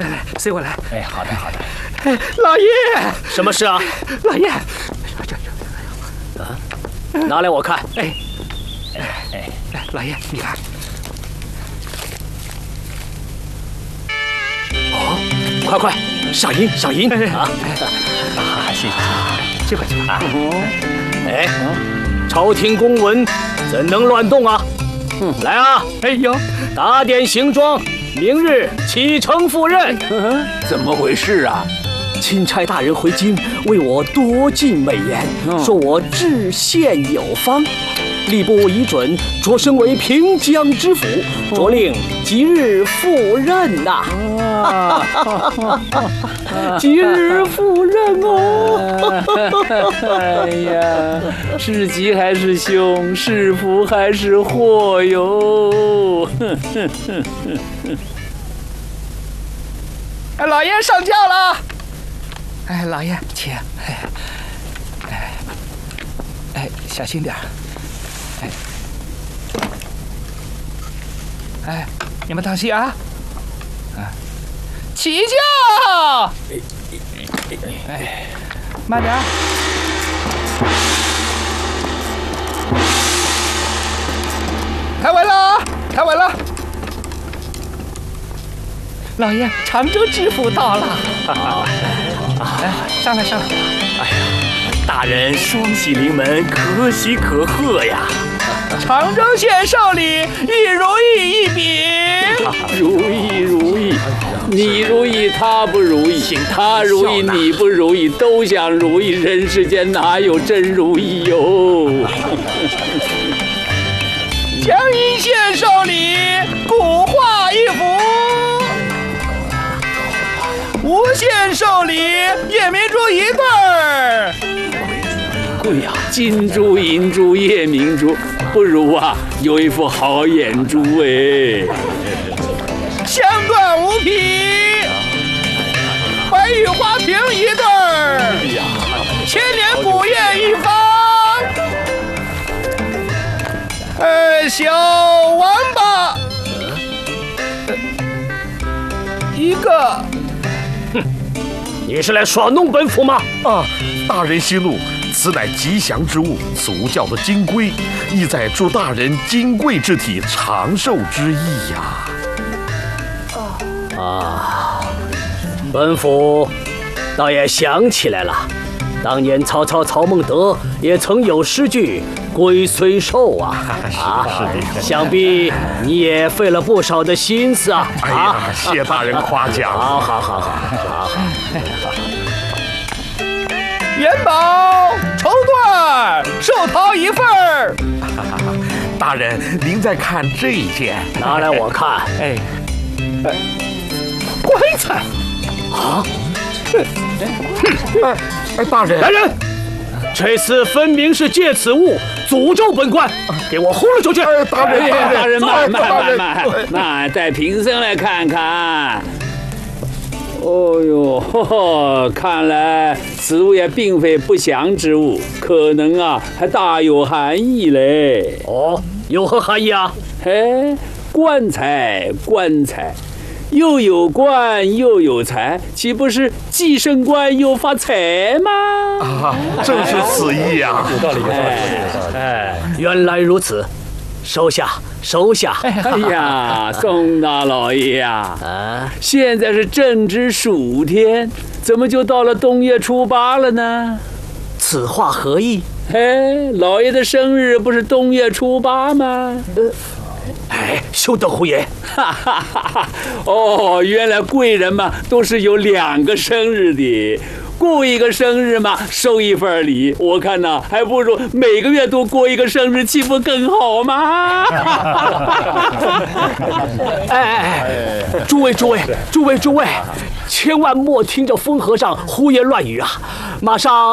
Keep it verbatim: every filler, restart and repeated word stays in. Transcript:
来来，随我来。 哎，好的好的。 哎，老爷， 什么事啊？ 老爷， 啊，拿来我看。 哎，哎哎，老爷，你看。 哦，快快，赏银赏银啊！ 啊，谢谢，这边去吧。 哎，朝廷公文怎能乱动啊？来啊！ 哎呦， 打点行装，明日启程赴任。 怎么回事啊？ 钦差大人回京，为我多进美言，说我治县有方，吏部已准，擢升为平江知府，着令即日赴任呐、啊！即日赴任哦！ 哎呀，是吉还是凶？是福还是祸哟？ 哎，老爷上轿了。哎，老爷，请。哎，哎，哎，小心点。哎，哎，你们当心啊！啊，起轿！哎，慢点。抬稳了，抬稳了。老爷，常州知府到了。来，上来上来。 哎呀，大人双喜临门，可喜可贺呀！ 常州县受理一如意一笔。 如意如意，你如意他不如意，他如意你不如意，都想如意，人世间哪有真如意哟？ 江阴县受理古画一幅。吴县受理夜明珠一对儿。 贵呀，金珠、银珠、夜明珠，不如啊有一副好眼珠哎。 香断无皮，白玉花瓶一对儿。千年古叶一方。呃，小王八一个。 你是来耍弄本府吗？ 啊，大人息怒，此乃吉祥之物，俗教的金龟，意在祝大人金贵之体长寿之意呀。 啊，本府倒也想起来了，当年曹操曹孟德也曾有诗句“龟虽寿”啊，啊，想必你也费了不少的心思啊。 哎呀，谢大人夸奖。 好好好好好好。 元宝、绸缎、寿桃一份儿。 大人，您再看这一件， 拿来我看。 哎，哎，棺材啊！ 哎哎，大人， 来人！这次分明是借此物诅咒本官，给我轰了出去！ 哎，大人， 大人慢慢慢慢慢， 那带贫僧来看看。哦呦，呵呵，看来此物也并非不祥之物，可能啊还大有含义嘞。 哦，有何含义啊？ 嘿，棺材，棺材，又有官又有财，岂不是既升官又发财吗？ 啊，正是此意呀。 有道理，有道理。哎，原来如此，收下，收下。 哎呀，宋大老爷呀， 啊， 现在是正值暑天，怎么就到了冬月初八了呢？ 此话何意？ 嘿，老爷的生日不是冬月初八吗？ 呃，哎，休得胡言！ 哈哈哈哈！哦，原来贵人嘛都是有两个生日的，过一个生日嘛收一份礼。我看呐，还不如每个月都过一个生日，岂不更好吗？ 哎哎哎，诸位诸位诸位诸位，千万莫听着疯和尚胡言乱语啊！马上。